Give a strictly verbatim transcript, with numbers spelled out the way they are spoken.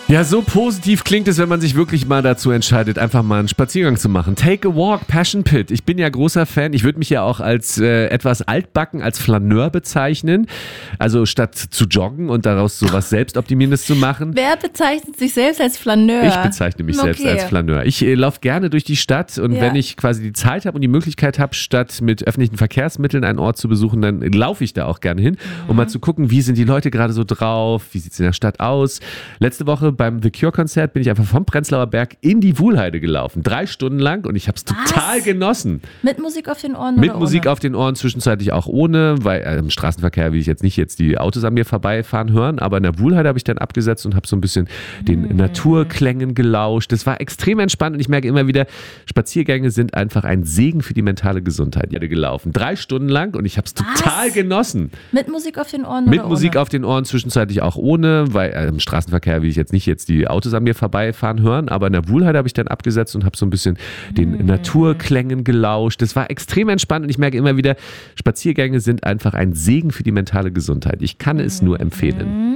Ja, so positiv klingt es, wenn man sich wirklich mal dazu entscheidet, einfach mal einen Spaziergang zu machen. Take a walk, Passion Pit. Ich bin ja großer Fan. Ich würde mich ja auch als äh, etwas altbacken, als Flaneur bezeichnen. Also statt zu joggen und daraus sowas Selbstoptimierendes zu machen. Wer bezeichnet sich selbst als Flaneur? Ich bezeichne mich Okay. selbst als Flaneur. Ich äh, laufe gerne durch die Stadt und Ja. wenn ich quasi die Zeit habe und die Möglichkeit habe, statt mit öffentlichen Verkehrsmitteln einen Ort zu besuchen, dann laufe ich da auch gerne hin, um mal zu gucken, wie sind die Leute gerade so drauf, wie sieht es in der Stadt aus. Letzte Woche beim The Cure-Konzert bin ich einfach vom Prenzlauer Berg in die Wuhlheide gelaufen. Drei Stunden lang und ich habe es total genossen. Mit Musik auf den Ohren Mit oder Musik ohne? auf den Ohren, zwischenzeitlich auch ohne, weil äh, im Straßenverkehr will ich jetzt nicht jetzt die Autos an mir vorbeifahren hören, aber in der Wuhlheide habe ich dann abgesetzt und habe so ein bisschen den Hm. Naturklängen gelauscht. Das war extrem entspannt und ich merke immer wieder, Spaziergänge sind einfach ein Segen für die mentale Gesundheit. Ich hatte gelaufen. Drei Stunden lang und ich habe es total genossen. Mit Musik auf den Ohren Mit oder Musik ohne? auf den Ohren, zwischenzeitlich auch ohne, weil äh, im Straßenverkehr will ich jetzt nicht jetzt die Autos an mir vorbeifahren hören, aber in der Wuhlheide habe ich dann abgesetzt und habe so ein bisschen den Hm. Naturklängen gelauscht. Das war extrem entspannt und ich merke immer wieder, Spaziergänge sind einfach ein Segen für die mentale Gesundheit. Ich kann es nur empfehlen.